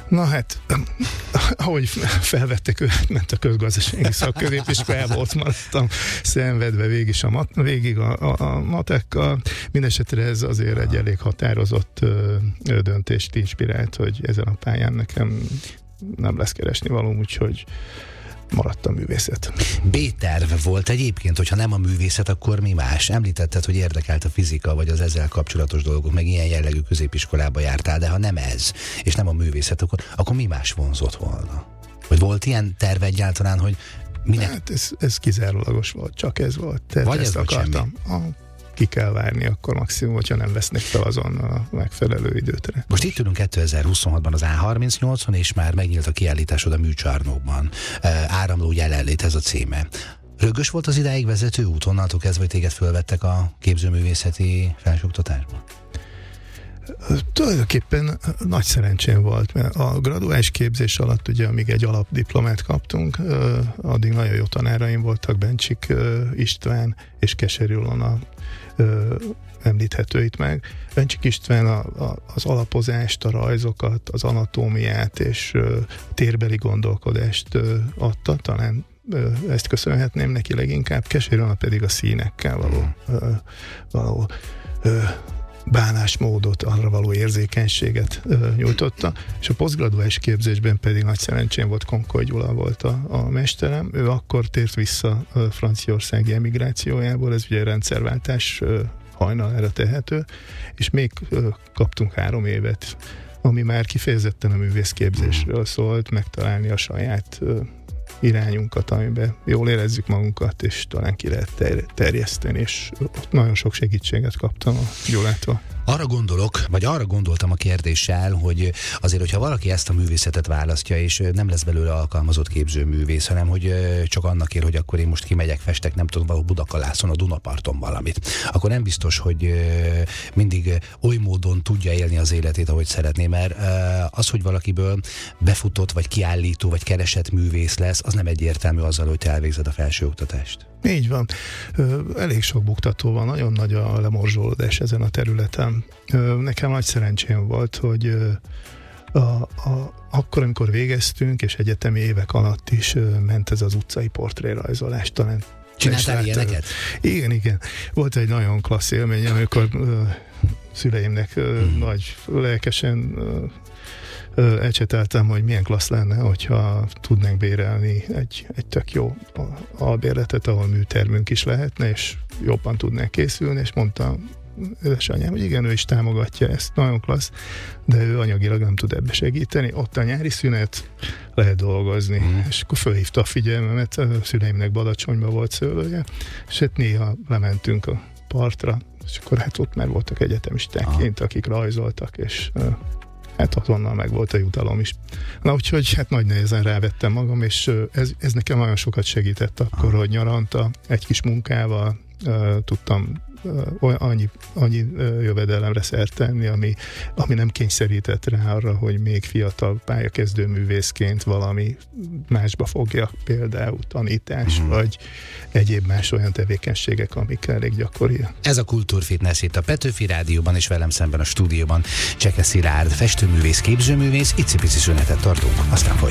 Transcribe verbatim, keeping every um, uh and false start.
Na hát, ahogy felvettek őt, ment a közgazdasági szakközépiskolába, ott maradtam szenvedve végig a, mat, végig a, a, a matekkal. Mindenesetre ez azért egy elég határozott ö, ö, döntést inspirált, hogy ezen a pályán nekem nem lesz keresni való, úgyhogy maradt a művészet. B-terv volt egyébként, hogyha nem a művészet, akkor mi más? Említetted, hogy érdekelt a fizika, vagy az ezzel kapcsolatos dolgok, meg ilyen jellegű középiskolába jártál, de ha nem ez, és nem a művészet, akkor, akkor mi más vonzott volna? Vagy volt ilyen terve egyáltalán, hogy minek? Hát ez, ez kizárólagos volt, csak ez volt. Tehát vagy ezt ez akartam. A, ki kell várni akkor maximum, hogyha nem vesznek fel azon a megfelelő időtre. Most itt ülünk kétezer-huszonhatban az á harmincnyolcon, és már megnyílt a kiállításod a műcsarnokban. Áramló jelenlét, ez a címe. Rögös volt az idáig vezető út, onnantól kezdve, hogy téged fölvettek a képzőművészeti felsőoktatásba? Tulajdonképpen nagy szerencsém volt, mert a graduális képzés alatt, ugye, amíg egy alapdiplomát kaptunk, addig nagyon jó tanáraim voltak, Bencsik István és Keserű Ilona említhető itt meg. Bencsik István a, a, az alapozást, a rajzokat, az anatómiát és ö, térbeli gondolkodást ö, adta, talán ö, ezt köszönhetném neki leginkább, Keserű Ilona pedig a színekkel való, ö, való ö, bánásmódot, arra való érzékenységet ö, nyújtotta, és a posztgraduális képzésben pedig nagy szerencsém volt, Konkoly Gyula volt a, a mesterem, ő akkor tért vissza a franciaországi emigrációjából, ez ugye rendszerváltás ö, hajnalára tehető, és még ö, kaptunk három évet, ami már kifejezetten a művészképzésről szólt, megtalálni a saját ö, irányunkat, amiben jól érezzük magunkat, és talán ki lehet ter- terjeszteni, és ott nagyon sok segítséget kaptam a Gyulától. Arra gondolok, vagy arra gondoltam a kérdéssel, hogy azért, hogyha valaki ezt a művészetet választja, és nem lesz belőle alkalmazott képzőművész, hanem hogy csak annak ér, hogy akkor én most kimegyek, festek, nem tudom, valahol Budakalászon, a Dunaparton valamit, akkor nem biztos, hogy mindig oly módon tudja élni az életét, ahogy szeretné, mert az, hogy valakiből befutott, vagy kiállító, vagy keresett művész lesz, az nem egyértelmű azzal, hogy te elvégzed a felsőoktatást. Így van. Elég sok buktató van, nagyon nagy a lemorzsolódás ezen a területen. Nekem nagy szerencsém volt, hogy a, a, akkor, amikor végeztünk, és egyetemi évek alatt is ment ez az utcai portrérajzolás, talán. Csináltál ilyeneket? Igen, igen. Volt egy nagyon klassz élmény, amikor uh, szüleimnek uh, hmm. nagy lelkesen uh, elcseteltem, hogy milyen klassz lenne, hogyha tudnánk bérelni egy, egy tök jó albérletet, ahol műtermünk is lehetne, és jobban tudnánk készülni, és mondtam édesanyám, hogy igen, ő is támogatja ezt, nagyon klassz, de ő anyagilag nem tud ebbe segíteni. Ott a nyári szünet, lehet dolgozni. Mm. És akkor fölhívta a figyelmemet, a szüleimnek Badacsonyban volt szőlője, és hát néha lementünk a partra, és akkor hát ott már voltak egyetemisták kint, akik rajzoltak, és hát azonnal meg volt a jutalom is. Na úgyhogy hát nagy nehezen rávettem magam, és ez, ez nekem nagyon sokat segített akkor, hogy nyaranta egy kis munkával uh, tudtam uh, annyi, annyi uh, jövedelemre szert tenni, ami, ami nem kényszerített rá arra, hogy még fiatal pályakezdő művészként valami másba fogjak, például tanítás, mm. vagy egyéb más olyan tevékenységek, amik elég gyakoriak. Ez a Kultúrfitness itt a Petőfi Rádióban, és velem szemben a stúdióban Cseke Szilárd, festőművész, képzőművész, icipici szünetet tartunk, aztán folytatjuk.